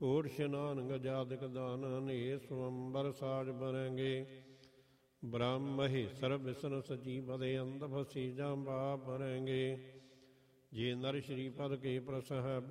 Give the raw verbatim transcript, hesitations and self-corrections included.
coat स्नान गजादिक दानन ये स्वंबर साज बरेंगे ब्रह्म महेश्वर विष्णु सची पदे अंध फसी जाम्बा भरेंगे जे नर श्रीपद के प्रसह